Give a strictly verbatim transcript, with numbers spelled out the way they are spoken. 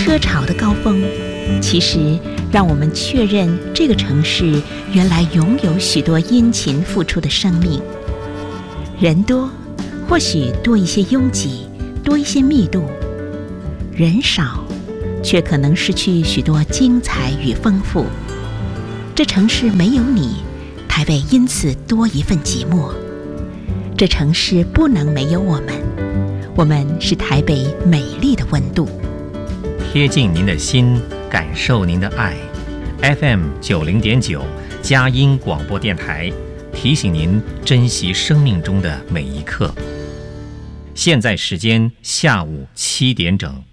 车潮的高峰，其实让我们确认这个城市原来拥有许多殷勤付出的生命。人多，或许多一些拥挤，多一些密度；人少，却可能失去许多精彩与丰富。这城市没有你，台北因此多一份寂寞。这城市不能没有我们，我们是台北美丽的温度。 贴近您的心，感受您的爱。F M 九零点九佳音广播电台提醒您珍惜生命中的每一刻。现在时间下午七点整。